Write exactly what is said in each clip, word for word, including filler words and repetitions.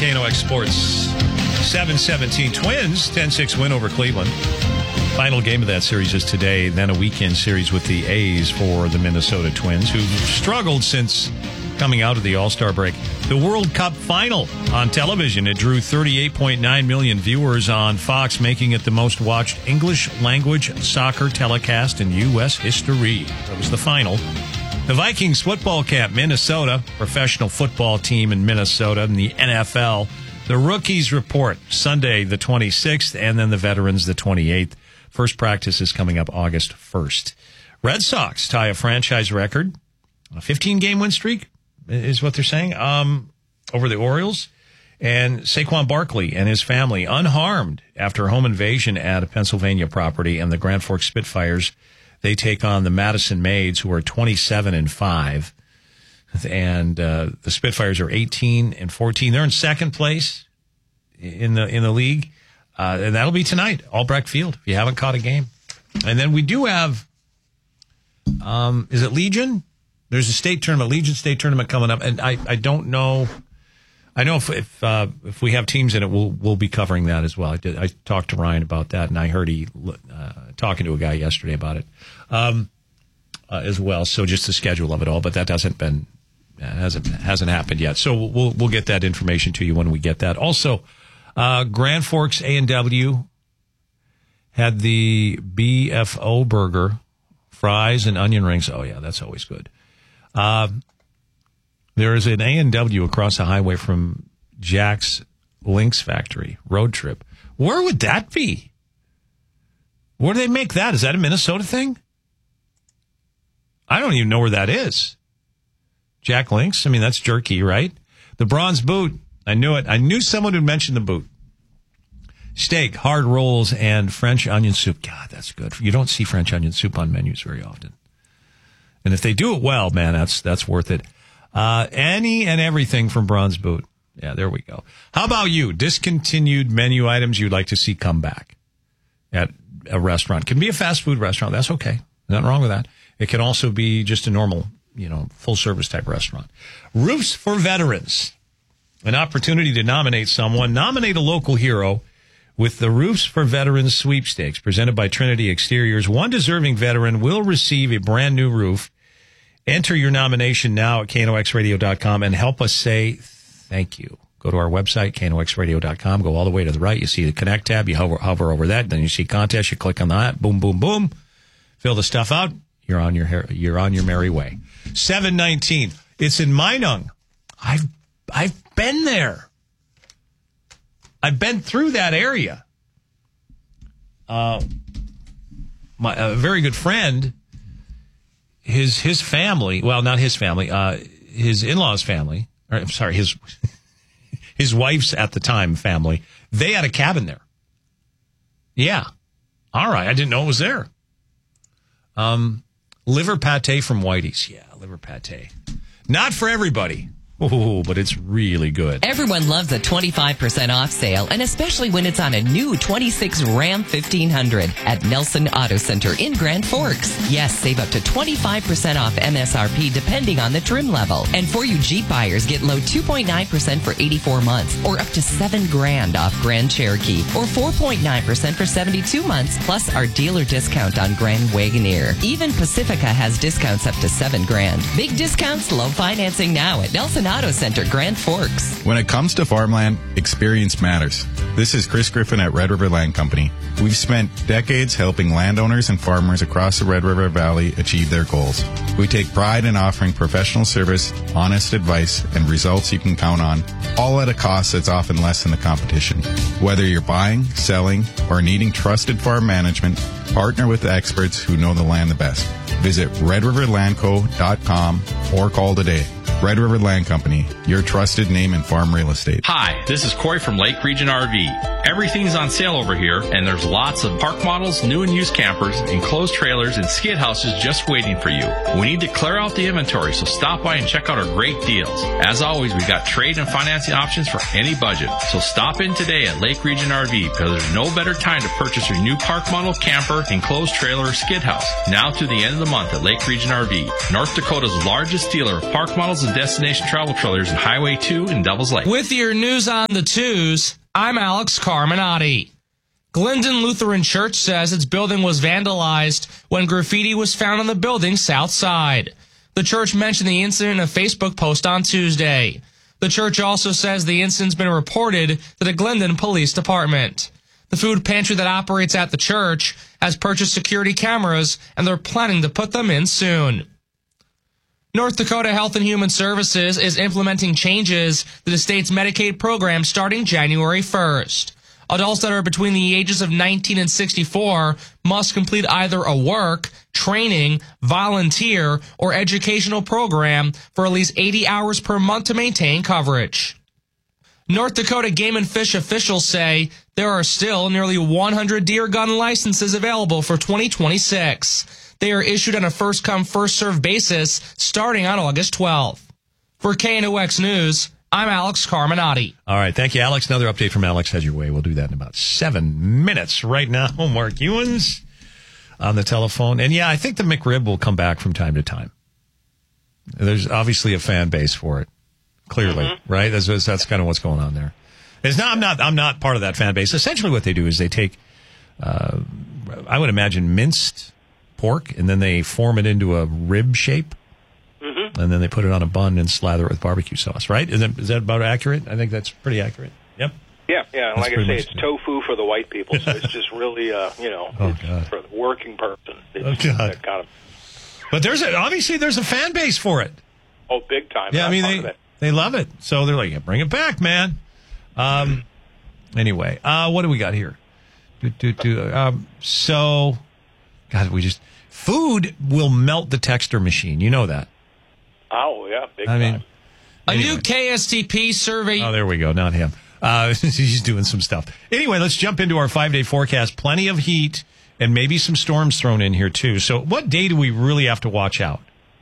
K N O X Sports. seven seventeen Twins, ten six win over Cleveland. Final game of that series is today, then a weekend series with the A's for the Minnesota Twins, who've struggled since coming out of the All-Star break. The World Cup final on television. It drew thirty-eight point nine million viewers on Fox, making it the most watched English-language soccer telecast in U S history. That was the final. The Vikings football camp, Minnesota, professional football team in Minnesota, and the N F L. The rookies report Sunday the twenty-sixth, and then the veterans the twenty-eighth. First practice is coming up August first. Red Sox tie a franchise record, a fifteen-game win streak is what they're saying, um, over the Orioles. And Saquon Barkley and his family unharmed after a home invasion at a Pennsylvania property, and the Grand Forks Spitfires, they take on the Madison Maids, who are twenty-seven and five. And uh, the Spitfires are eighteen and fourteen. They're in second place in the in the league. Uh, and that'll be tonight, Albrecht Field, if you haven't caught a game. And then we do have, um, is it Legion? There's a state tournament, Legion State tournament coming up. And I, I don't know. I know if if, uh, if we have teams in it, we'll we'll be covering that as well. I, did, I talked to Ryan about that, and I heard he uh, talking to a guy yesterday about it um, uh, as well. So just the schedule of it all, but that hasn't been hasn't hasn't happened yet. So we'll we'll get that information to you when we get that. Also, uh, Grand Forks A and W had the B F O burger, fries and onion rings. Oh yeah, that's always good. Uh, There is an A and W across the highway from Jack's Lynx Factory road trip. Where would that be? Where do they make that? Is that a Minnesota thing? I don't even know where that is. Jack Lynx? I mean, that's jerky, right? The Bronze Boot. I knew it. I knew someone would mention the boot. Steak, hard rolls, and French onion soup. God, that's good. You don't see French onion soup on menus very often. And if they do it well, man, that's that's worth it. Uh, any and everything from Bronze Boot. Yeah, there we go. How about you? Discontinued menu items you'd like to see come back at a restaurant. Can be a fast food restaurant. That's okay. Nothing wrong with that. It can also be just a normal, you know, full service type restaurant. Roofs for Veterans. An opportunity to nominate someone. Nominate a local hero with the Roofs for Veterans sweepstakes presented by Trinity Exteriors. One deserving veteran will receive a brand new roof. Enter your nomination now at K N O X radio dot com and help us say thank you. Go to our website, K N O X radio dot com. Go all the way to the right. You see the Connect tab. You hover, hover over that. Then you see Contest. You click on that. Boom, boom, boom. Fill the stuff out. You're on your you're on your merry way. seven nineteen. It's in Minung. I've I've been there. I've been through that area. Uh, my a very good friend. His his family, well, not his family, uh, his in-laws' family, or, I'm sorry, his his wife's at the time family, they had a cabin there. Yeah. All right. I didn't know it was there. Um, liver pate from Whitey's. Yeah, liver pate. Not for everybody. Oh, but it's really good. Everyone loves a twenty-five percent off sale, and especially when it's on a new twenty-six Ram fifteen hundred at Nelson Auto Center in Grand Forks. Yes, save up to twenty-five percent off M S R P depending on the trim level. And for you Jeep buyers, get low two point nine percent for eighty-four months, or up to seven grand off Grand Cherokee, or four point nine percent for seventy-two months, plus our dealer discount on Grand Wagoneer. Even Pacifica has discounts up to seven grand. Big discounts, low financing now at Nelson Auto Center, Grand Forks. When it comes to farmland, experience matters. This is Chris Griffin at Red River Land Company. We've spent decades helping landowners and farmers across the Red River Valley achieve their goals. We take pride in offering professional service, honest advice, and results you can count on, all at a cost that's often less than the competition. Whether you're buying, selling, or needing trusted farm management, partner with the experts who know the land the best. Visit red river land co dot com or call today. Red River Land Company, your trusted name in farm real estate. Hi, this is Corey from Lake Region R V. Everything's on sale over here, and there's lots of park models, new and used campers, enclosed trailers, and skid houses just waiting for you. We need to clear out the inventory, so stop by and check out our great deals. As always, we've got trade and financing options for any budget. So stop in today at Lake Region R V, because there's no better time to purchase your new park model, camper, enclosed trailer, or skid house. Now to the end of the month at Lake Region R V, North Dakota's largest dealer of park models and destination travel trailers at Highway two in Devils Lake. With your news on the twos, I'm Alex Carminati. Glendon Lutheran Church says its building was vandalized when graffiti was found on the building's south side. The church mentioned the incident in a Facebook post on Tuesday. The church also says the incident's been reported to the Glendon Police Department. The food pantry that operates at the church has purchased security cameras, and they're planning to put them in soon. North Dakota Health and Human Services is implementing changes to the state's Medicaid program starting January first. Adults that are between the ages of nineteen and sixty-four must complete either a work, training, volunteer, or educational program for at least eighty hours per month to maintain coverage. North Dakota Game and Fish officials say there are still nearly one hundred deer gun licenses available for twenty twenty-six. They are issued on a first-come, first-served basis starting on August twelfth. For K N O X News, I'm Alex Carminati. All right. Thank you, Alex. Another update from Alex heads your way. We'll do that in about seven minutes. Right now, Mark Ewens on the telephone. And, yeah, I think the McRib will come back from time to time. There's obviously a fan base for it, clearly, mm-hmm. right? That's, that's kind of what's going on there. It's not, I'm not I'm not part of that fan base. Essentially what they do is they take, uh, I would imagine, minced pork, and then they form it into a rib shape. Mm-hmm. And then they put it on a bun and slather it with barbecue sauce, right? Is that, is that about accurate? I think that's pretty accurate. Yep. Yeah, yeah. And That's like I say, it's it. tofu for the white people, so it's just really, uh, you know, oh, it's God. for the working person. It's Oh, God. that kind of, But there's a, obviously there's a fan base for it. oh, big time. Yeah, I I'm mean, part they, of it. they love it. So they're like, yeah, bring it back, man. Um, anyway, uh, what do we got here? Do, do, do, um, so, God, we just, food will melt the texter machine. You know that. Oh, yeah, big I time. mean, A anyway. new K S T P survey. Oh, there we go. Not him. Uh, he's doing some stuff. Anyway, let's jump into our five-day forecast. Plenty of heat and maybe some storms thrown in here, too. So what day do we really have to watch out?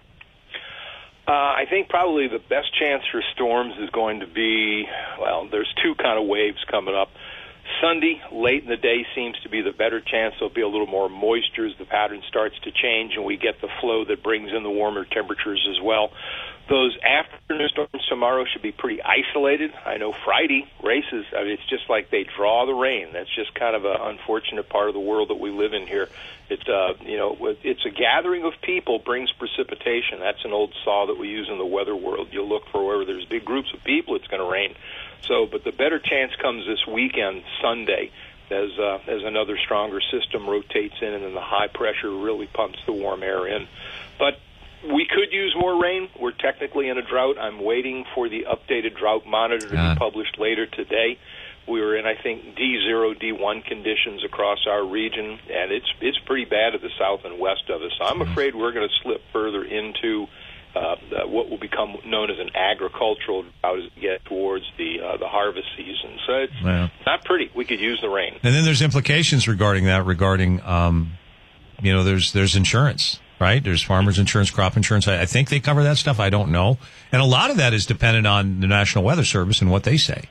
Uh, I think probably the best chance for storms is going to be, well, there's two kind of waves coming up. Sunday, late in the day, seems to be the better chance. There'll be a little more moisture as the pattern starts to change, and we get the flow that brings in the warmer temperatures as well. Those afternoon storms tomorrow should be pretty isolated. I know Friday races, I mean, it's just like they draw the rain. That's just kind of an unfortunate part of the world that we live in here. It's, uh, you know, it's a gathering of people brings precipitation. That's an old saw that we use in the weather world. You'll look for wherever there's big groups of people, it's going to rain. So, but the better chance comes this weekend, Sunday, as uh, as another stronger system rotates in, and then the high pressure really pumps the warm air in. But we could use more rain. We're technically in a drought. I'm waiting for the updated drought monitor to God. be published later today. We were in, I think, D zero, D one conditions across our region, and it's it's pretty bad at the south and west of us. So I'm afraid we're going to slip further into Uh, what will become known as an agricultural drought as we get towards the uh, the harvest season. So it's Yeah. not pretty. We could use the rain. And then there's implications regarding that, regarding, um, you know, there's there's insurance, right? There's farmers insurance, crop insurance. I, I think they cover that stuff. I don't know. And a lot of that is dependent on the National Weather Service and what they say.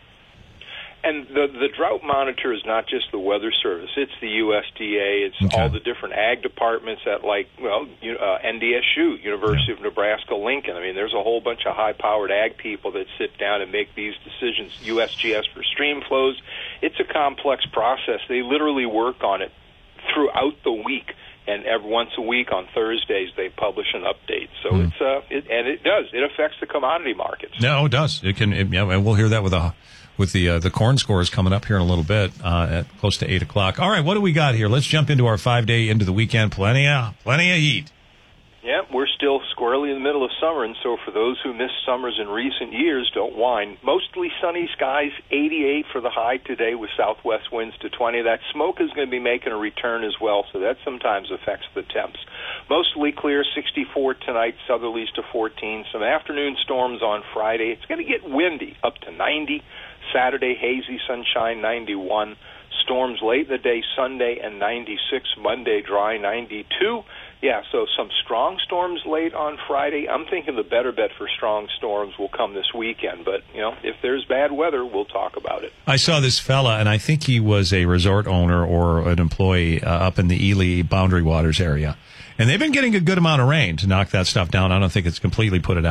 And the the drought monitor is not just the Weather Service. It's the U S D A. It's Okay. all the different ag departments at, like, well, you, uh, N D S U, University of Nebraska Lincoln. I mean, there's a whole bunch of high-powered ag people that sit down and make these decisions. U S G S for stream flows. It's a complex process. They literally work on it throughout the week. And every once a week on Thursdays they publish an update. So Hmm. it's uh, it, and it does. It affects the commodity markets. No, it does. It can. It, yeah, and we'll hear that with the with the uh, the corn scores coming up here in a little bit uh, at close to eight o'clock. All right, what do we got here? Let's jump into our five day into the weekend. Plenty of plenty of heat. Yeah, we're still squarely in the middle of summer, and so for those who missed summers in recent years, don't whine. Mostly sunny skies, eighty-eight for the high today with southwest winds to twenty. That smoke is going to be making a return as well, so that sometimes affects the temps. Mostly clear, sixty-four tonight, southerlies to fourteen. Some afternoon storms on Friday. It's going to get windy, up to ninety. Saturday, hazy sunshine, ninety-one. Storms late in the day, Sunday, and ninety-six. Monday, dry, ninety-two. Yeah, so some strong storms late on Friday. I'm thinking the better bet for strong storms will come this weekend. But, you know, if there's bad weather, we'll talk about it. I saw this fella, and I think he was a resort owner or an employee uh, up in the Ely Boundary Waters area. And they've been getting a good amount of rain to knock that stuff down. I don't think it's completely put it out.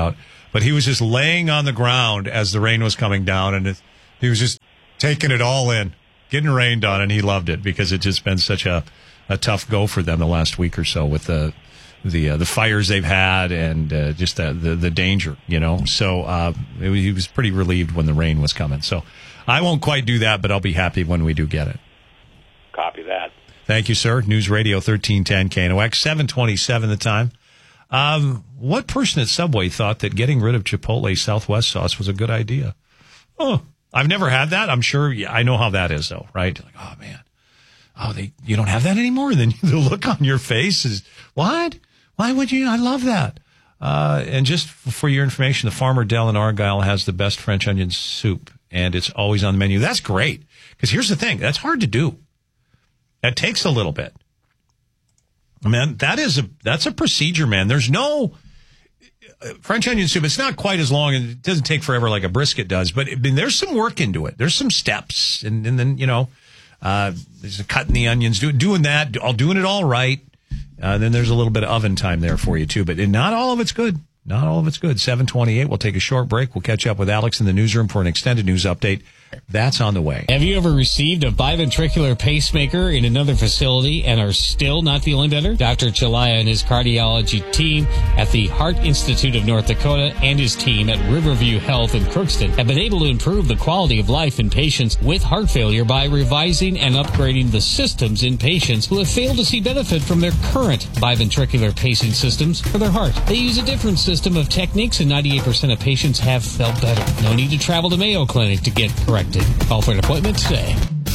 But he was just laying on the ground as the rain was coming down, and it, he was just taking it all in, getting rained on, and he loved it because it's just been such a, a tough go for them the last week or so with the the uh, the fires they've had and uh, just the, the the danger, you know. So uh, it, he was pretty relieved when the rain was coming. So I won't quite do that, but I'll be happy when we do get it. Copy that. Thank you, sir. News Radio thirteen ten K N O X, seven twenty-seven the time. Um, what person at Subway thought that getting rid of Chipotle Southwest sauce was a good idea? Oh, I've never had that. I'm sure yeah, I know how that is, though, right? Like, oh, man. Oh, they you don't have that anymore? And then the look on your face is, what? Why would you? I love that. Uh, and just for your information, the Farmer Dell in Argyle has the best French onion soup, and it's always on the menu. That's great. Because here's the thing. That's hard to do. That takes a little bit. Man, that is a that's a procedure, man. There's no uh, French onion soup. It's not quite as long, and it doesn't take forever like a brisket does. But I mean, there's some work into it. There's some steps, and, and then you know, uh, there's a cutting the onions, do, doing that, all doing it all right. Uh, then there's a little bit of oven time there for you too. But not all of it's good. Not all of it's good. seven twenty-eight. We'll take a short break. We'll catch up with Alex in the newsroom for an extended news update. That's on the way. Have you ever received a biventricular pacemaker in another facility and are still not feeling better? Doctor Chalaya and his cardiology team at the Heart Institute of North Dakota and his team at Riverview Health in Crookston have been able to improve the quality of life in patients with heart failure by revising and upgrading the systems in patients who have failed to see benefit from their current biventricular pacing systems for their heart. They use a different system of techniques, and ninety-eight percent of patients have felt better. No need to travel to Mayo Clinic to get corrected. Call for an appointment today.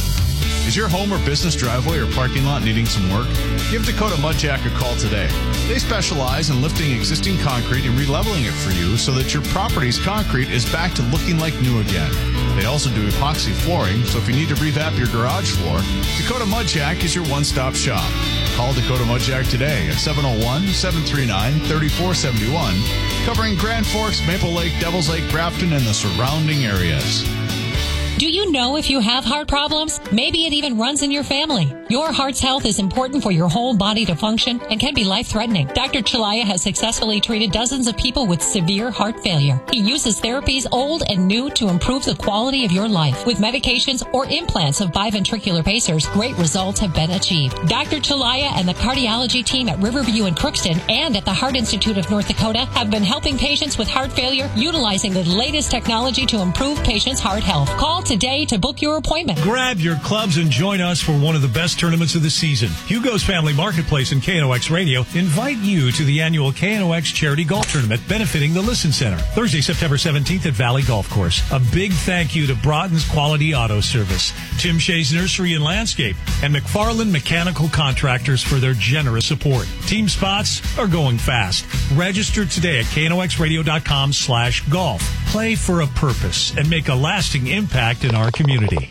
Is your home or business driveway or parking lot needing some work? Give Dakota Mudjack a call today. They specialize in lifting existing concrete and releveling it for you so that your property's concrete is back to looking like new again. They also do epoxy flooring, so if you need to revamp your garage floor, Dakota Mudjack is your one-stop shop. Call Dakota Mudjack today at seven oh one, seven three nine, three four seven one, covering Grand Forks, Maple Lake, Devils Lake, Grafton, and the surrounding areas. Do you know if you have heart problems? Maybe it even runs in your family. Your heart's health is important for your whole body to function and can be life-threatening. Doctor Chalaya has successfully treated dozens of people with severe heart failure. He uses therapies old and new to improve the quality of your life. With medications or implants of biventricular pacers, great results have been achieved. Doctor Chalaya and the cardiology team at Riverview in Crookston and at the Heart Institute of North Dakota have been helping patients with heart failure utilizing the latest technology to improve patients' heart health. Call today to book your appointment. Grab your clubs and join us for one of the best tournaments of the season. Hugo's Family Marketplace and K N O X Radio invite you to the annual K N O X Charity Golf Tournament benefiting the Listen Center. Thursday, September seventeenth at Valley Golf Course. A big thank you to Broughton's Quality Auto Service, Tim Shea's Nursery and Landscape, and McFarland Mechanical Contractors for their generous support. Team spots are going fast. Register today at knoxradio.com slash golf. Play for a purpose and make a lasting impact in our community.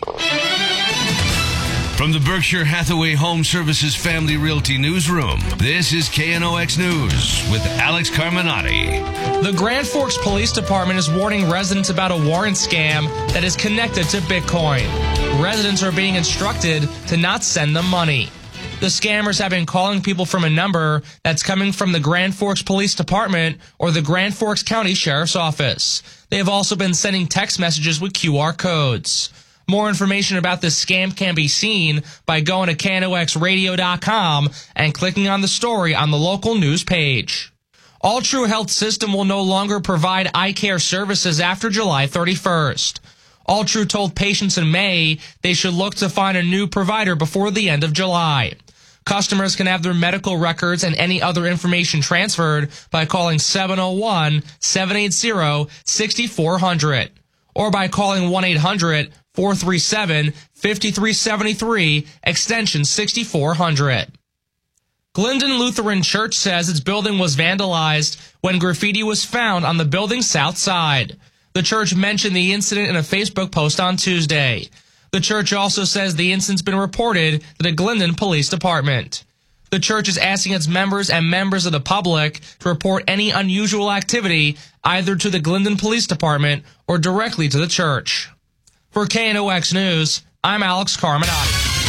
From the Berkshire Hathaway Home Services Family Realty Newsroom, this is K N O X News with Alex Carminati. The Grand Forks Police Department is warning residents about a warrant scam that is connected to Bitcoin. Residents are being instructed to not send them money. The scammers have been calling people from a number that's coming from the Grand Forks Police Department or the Grand Forks County Sheriff's Office. They have also been sending text messages with Q R codes. More information about this scam can be seen by going to K N O X radio dot com and clicking on the story on the local news page. All True Health System will no longer provide eye care services after July thirty-first. All True told patients in May they should look to find a new provider before the end of July. Customers can have their medical records and any other information transferred by calling seven oh one, seven eight zero, six four zero zero or by calling one eight hundred, four three seven, five three seven three, extension sixty-four hundred. Glendon Lutheran Church says its building was vandalized when graffiti was found on the building's south side. The church mentioned the incident in a Facebook post on Tuesday. The church also says the incident's been reported to the Glendon Police Department. The church is asking its members and members of the public to report any unusual activity either to the Glendon Police Department or directly to the church. For K N O X News, I'm Alex Carminati.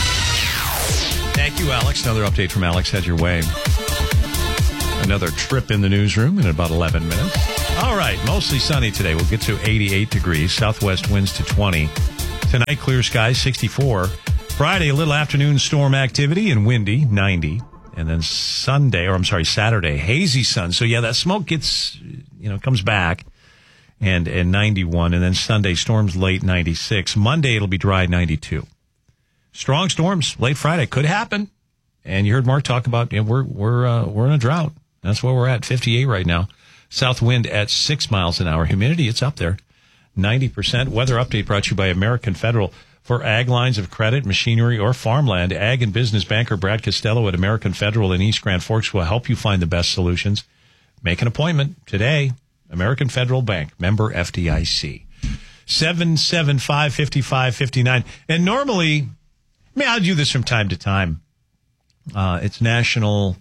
Thank you, Alex. Another update from Alex head your way. Another trip in the newsroom in about eleven minutes. All right, mostly sunny today. We'll get to eighty-eight degrees. Southwest winds to twenty. Tonight, clear skies, sixty-four. Friday, a little afternoon storm activity and windy, ninety. And then Sunday, or I'm sorry, Saturday, hazy sun. So, yeah, that smoke gets, you know, comes back, and, and ninety-one. And then Sunday, storms late, ninety-six. Monday, it'll be dry, ninety-two. Strong storms late Friday could happen. And you heard Mark talk about, you know, we're, we're, uh, we're in a drought. That's where we're at, fifty-eight right now. South wind at six miles an hour. Humidity, it's up there, ninety percent. Weather update brought to you by American Federal. For ag lines of credit, machinery, or farmland, ag and business banker Brad Costello at American Federal in East Grand Forks will help you find the best solutions. Make an appointment today. American Federal Bank, member F D I C. seven seven five, five five five nine. And normally, I mean, I'll do this from time to time. Uh, it's National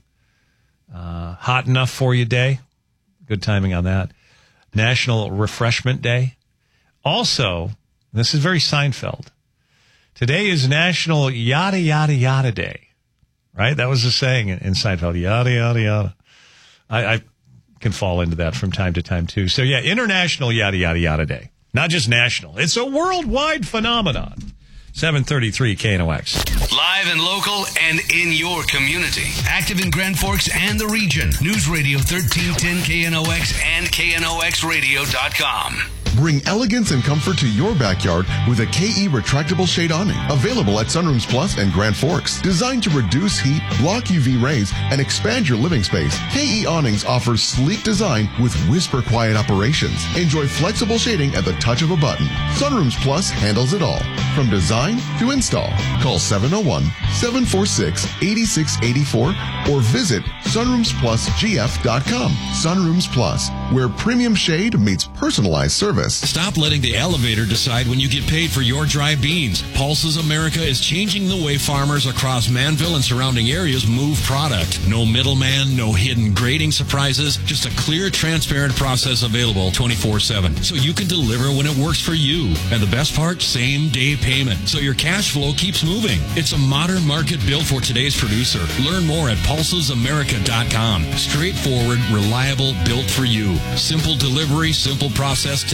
uh, Hot Enough For You Day. Good timing on that. National Refreshment Day. Also, this is very Seinfeld. Today is National Yada Yada Yada Day, right? That was the saying in, in Seinfeld, yada, yada, yada. I, I can fall into that from time to time, too. So, yeah, International Yada Yada Yada Day. Not just national. It's a worldwide phenomenon. seven thirty-three K N O X. Live and local and in your community. Active in Grand Forks and the region. News Radio thirteen ten K N O X and K N O X radio dot com. Bring elegance and comfort to your backyard with a K E retractable shade awning. Available at Sunrooms Plus and Grand Forks. Designed to reduce heat, block U V rays, and expand your living space. K E Awnings offers sleek design with whisper quiet operations. Enjoy flexible shading at the touch of a button. Sunrooms Plus handles it all. From design to install. Call seven oh one, seven four six, eight six eight four or visit sunrooms plus g f dot com. Sunrooms Plus, where premium shade meets personalized service. Stop letting the elevator decide when you get paid for your dry beans. Pulses America is changing the way farmers across Manville and surrounding areas move product. No middleman, no hidden grading surprises, just a clear, transparent process available twenty-four seven. So you can deliver when it works for you. And the best part, same day payment. So your cash flow keeps moving. It's a modern market built for today's producer. Learn more at pulses america dot com. Straightforward, reliable, built for you. Simple delivery, simple process,